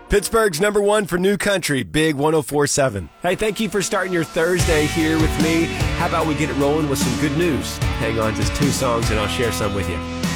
Pittsburgh's number one for new country, Big 104.7. Hey, thank you for starting your Thursday here with me. How about we get it rolling with some good news? Hang on, just 2 songs and I'll share some with you.